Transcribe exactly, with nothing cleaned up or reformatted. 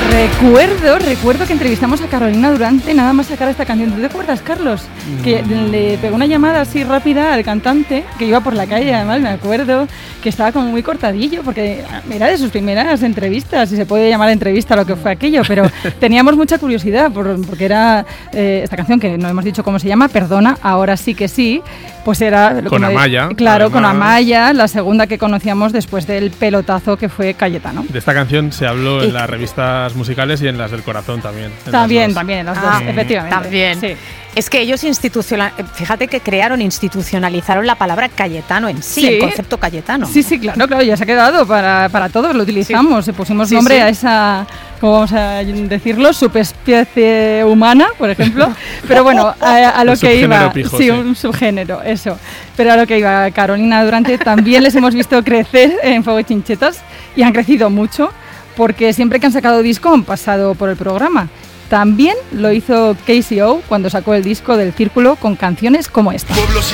Recuerdo, recuerdo que entrevistamos a Carolina Durante nada más sacar esta canción. ¿Tú te acuerdas, Carlos? Mm. Que le pegó una llamada así rápida al cantante, que iba por la calle, además me acuerdo, que estaba como muy cortadillo, porque era de sus primeras entrevistas, si se puede llamar entrevista lo que fue aquello, pero teníamos mucha curiosidad, por, porque era eh, esta canción, que no hemos dicho cómo se llama, Perdona, ahora sí que sí, pues era... Con Amaya. De, claro, además, con Amaya, la segunda que conocíamos después del pelotazo que fue Cayetano. De esta canción se habló en las revistas musicales y en las del corazón también. También, también, en las ah, dos, efectivamente. También. Sí. Es que ellos institucional, fíjate que crearon, institucionalizaron la palabra Cayetano en sí, sí, el concepto Cayetano. Sí, sí, claro, claro, ya se ha quedado para, para todos, lo utilizamos, sí. Pusimos sí, nombre sí. a esa, ¿cómo vamos a decirlo? Subespecie humana, por ejemplo. Pero bueno, a, a lo un que iba, pijo, sí, sí, un subgénero, eso. Pero a lo que iba, Carolina Durante también les hemos visto crecer en Fuego y Chinchetas y han crecido mucho porque siempre que han sacado disco han pasado por el programa. También lo hizo K C O cuando sacó el disco del Círculo con canciones como esta. Pueblos